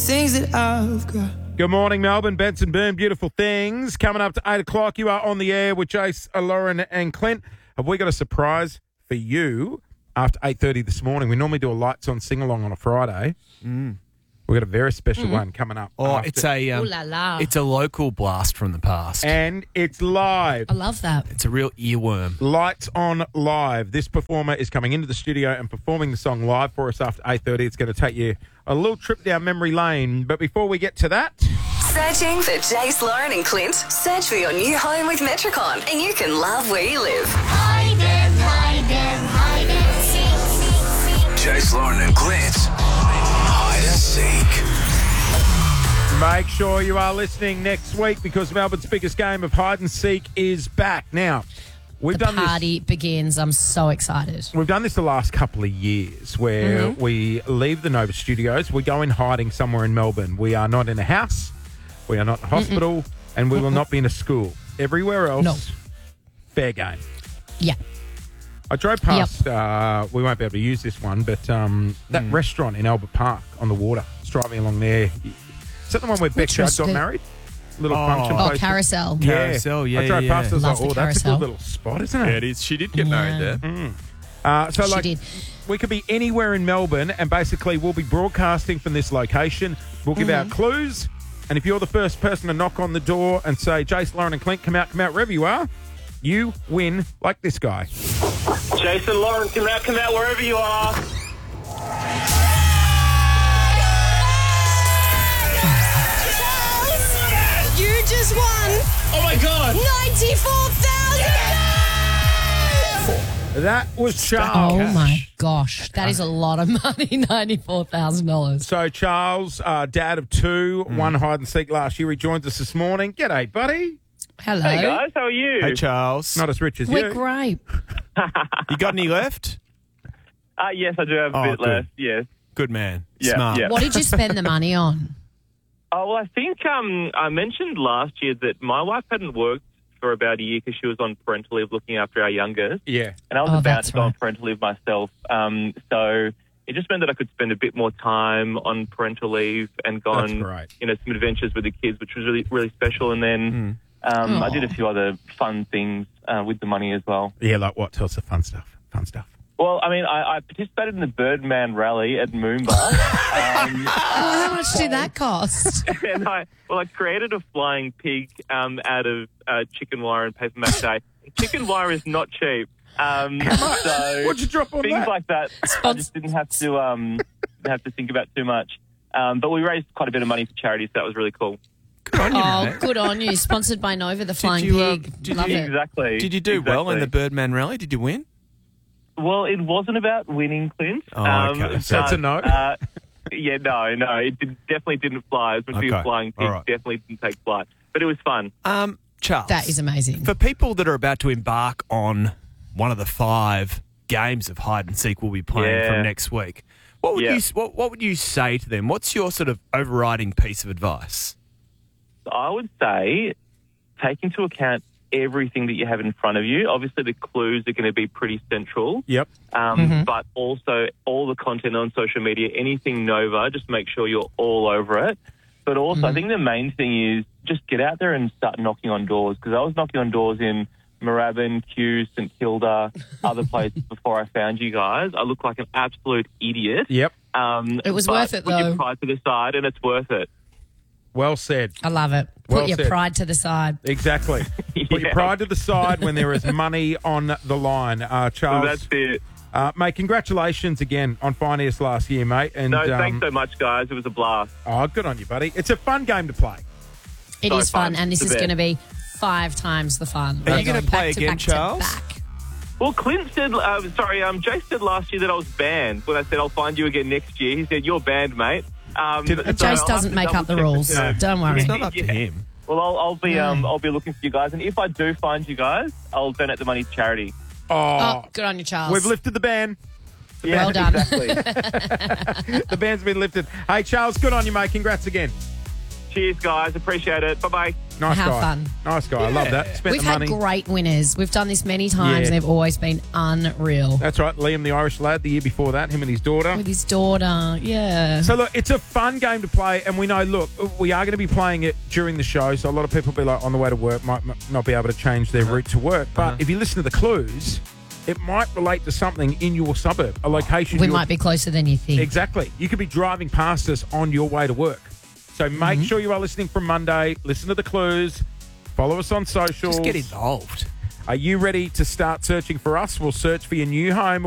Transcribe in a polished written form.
Things that I've got. Good morning, Melbourne. Benson Boone, beautiful things. Coming up to 8 o'clock, you are on the air with Jace, Lauren and Clint. Have we got a surprise for you after 8:30 this morning? We normally do a lights on sing-along on a Friday. We've got a very special one coming up. Oh, after. Ooh la la. It's a local blast from the past. And it's live. I love that. It's a real earworm. Lights on live. This performer is coming into the studio and performing the song live for us after 8:30. It's going to take you a little trip down memory lane. But before we get to that... Searching for Jace, Lauren and Clint? Search for your new home with Metricon and you can love where you live. Jace, Lauren and Clint. Hide and seek. Make sure you are listening next week because Melbourne's biggest game of hide and seek is back. Now, we've The done party begins. I'm so excited. We've done this the last couple of years where we leave the Nova Studios, we go in hiding somewhere in Melbourne. We are not in a house, we are not in a hospital, and we will not be in a school. Everywhere else, fair game. Yeah. I drove past, we won't be able to use this one, but that restaurant in Albert Park on the water. I was driving along there. Is that the one where Beck Judd got married? Little function place. Carousel. Carousel, yeah, I drove past, I was Love like, the that's a Carousel. good little spot, isn't it? Yeah, it is. She did get married there. So, She like, did. we could be anywhere in Melbourne, and basically we'll be broadcasting from this location. We'll give out clues, and if you're the first person to knock on the door and say, Jace, Lauren and Clint, come out wherever you are, you win like this guy. Jason, Lauren, come out wherever you are. You just won Oh, my God. 94,000. That was Charles. Oh my gosh, that is a lot of money. $94,000. So Charles, dad of two, won hide and seek last year. He joins us this morning. G'day, buddy. Hello. Hey, guys, how are you? Hey, Charles. Not as rich as We're you. great. You got any left? Yes, I do have a bit good. left, yes. Good man. Yeah, Smart. yeah. What did you spend the money on? Oh, well, I think I mentioned last year that my wife hadn't worked for about a year because she was on parental leave looking after our youngest. Yeah. And I was Oh, about that's to go on right. parental leave myself. So it just meant that I could spend a bit more time on parental leave and go That's on, great. some adventures with the kids, which was really, really special. And then I did a few other fun things with the money as well. Yeah, like what? Tell us the fun stuff. Fun stuff. Well, I mean, I participated in the Birdman Rally at Moomba. How much did that cost? And I created a flying pig out of chicken wire and paper mache. Chicken wire is not cheap. So What'd you drop on things that? like that, I just didn't have to think about too much. But we raised quite a bit of money for charity, so that was really cool. Good on you, Oh, mate. good on you. Sponsored by Nova, the Flying you, Pig. Love it. Exactly. Did you do well in the Birdman Rally? Did you win? Well, it wasn't about winning, Clint. Oh, okay. So that's a no? no. It definitely didn't fly. It was meant to be a Okay. flying pig. All right. Definitely didn't take flight. But it was fun. Charles. That is amazing. For people that are about to embark on one of the 5 games of hide and seek we'll be playing from next week, what would you say to them? What's your sort of overriding piece of advice? I would say take into account everything that you have in front of you. Obviously, the clues are going to be pretty central. Yep. But also all the content on social media, anything Nova, just make sure you're all over it. But also, I think the main thing is just get out there and start knocking on doors, because I was knocking on doors in Moorabbin, Kew, St Kilda, other places before I found you guys. I look like an absolute idiot. Yep. It was but worth it, put your though. pride to the side, and it's worth it. Well said. I love it. Well Put your said. pride to the side. Exactly. Put your Yeah. pride to the side when there is money on the line. So Charles, that's it. mate, congratulations again on finding us last year, mate. And No, thanks so much, guys. It was a blast. Oh, good on you, buddy. It's a fun game to play. It So is fun, fun. and this It's is the going to be 5 times the fun. Are We're you gonna going play back to again, back to Charles? back. Well, Clint said, Jace said last year that I was banned. When I said I'll find you again next year, he said, you're banned, mate. Jace doesn't make up the rules. Don't worry. It's not up to him. Well, I'll be looking for you guys, and if I do find you guys, I'll donate the money to charity. Oh, good on you, Charles. We've lifted the ban. Yeah, Well done. Exactly. The ban's been lifted. Hey, Charles, good on you, mate. Congrats again. Cheers, guys. Appreciate it. Bye-bye. Nice Have guy. fun. Nice guy. I love that. Spent We've the had money. great winners. We've done this many times, Yeah. and they've always been unreal. That's right. Liam, the Irish lad, the year before that, him and his daughter. With his daughter, yeah. So, look, it's a fun game to play, and we know, look, we are going to be playing it during the show, so a lot of people will be like on the way to work, might not be able to change their route to work. But if you listen to the clues, it might relate to something in your suburb, a location. We might be closer than you think. Exactly. You could be driving past us on your way to work. So make sure you are listening from Monday. Listen to the clues. Follow us on socials. Just get involved. Are you ready to start searching for us? We'll search for your new home.